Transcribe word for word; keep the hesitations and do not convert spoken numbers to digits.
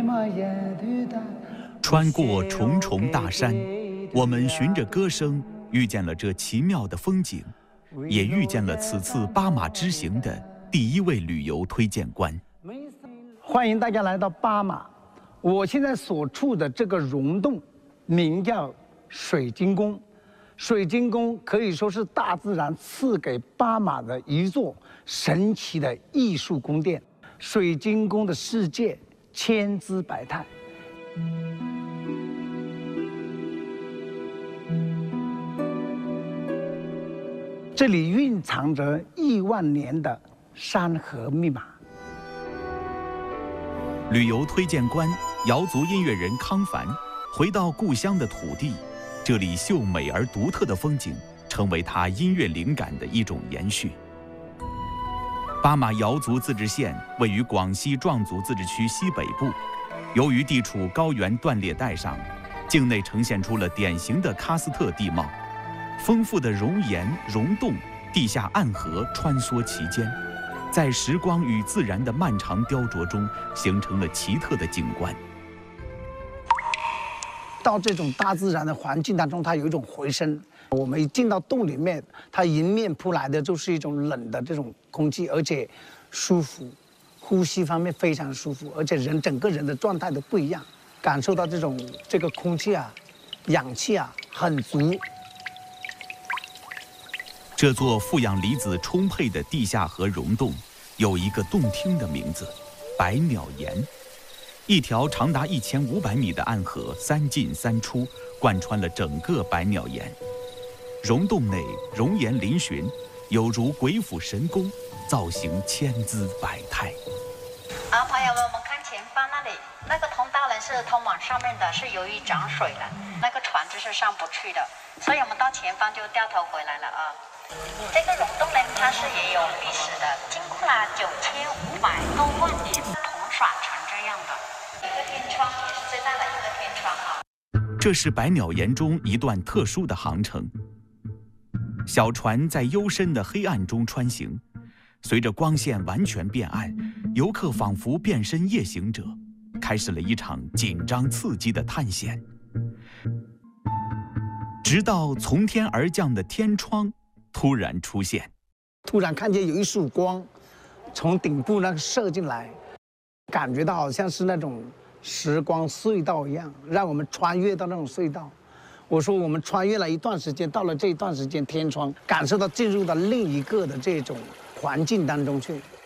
穿过重重大山，我们循着歌声遇见了这奇妙的风景，也遇见了此次巴马之行的第一位旅游推荐官。 欢迎大家来到巴马，我现在所处的这个溶洞名叫水晶宫。水晶宫可以说是大自然赐给巴马的一座神奇的艺术宫殿。水晶宫的世界千姿百态，这里蕴藏着亿万年的山河密码。 旅游推荐官、瑶族音乐人康凡回到故乡的土地，这里秀美而独特的风景成为他音乐灵感的一种延续。巴马瑶族自治县位于广西壮族自治区西北部，由于地处高原断裂带上，境内呈现出了典型的喀斯特地貌，丰富的熔岩、溶洞、地下暗河穿梭其间，在时光与自然的漫长雕琢中，形成了奇特的景观。 到这种大自然的环境当中，它有一种回声。我们一进到洞里面，它迎面扑来的就是一种冷的这种空气，而且舒服，呼吸方面非常舒服，而且人整个人的状态都不一样，感受到这种这个空气啊、氧气啊很足。 这座富氧离子充沛的地下河溶洞，有一个动听的名字——百鸟岩。一条长达一千五百米的暗河三进三出，贯穿了整个百鸟岩。溶洞内熔岩嶙峋，有如鬼斧神工，造型千姿百态。 啊，朋友们，我们看前方那里，那个通道呢是通往上面的，是由于涨水了，那个船就是上不去的，所以我们到前方就掉头回来了啊。这个溶洞呢，它是也有历史的，经过了九千五百多万年同耍成这样的。一个天窗也是最大的一个天窗啊。 这是百鸟岩中一段特殊的航程。小船在幽深的黑暗中穿行，随着光线完全变暗，游客仿佛变身夜行者，开始了一场紧张刺激的探险。直到从天而降的天窗突然出现， 突然看见有一束光从顶部那个射进来，感觉到好像是那种时光隧道一样，让我们穿越到那种隧道。我说我们穿越了一段时间，到了这一段时间天窗，感受到进入到另一个的这种环境当中去。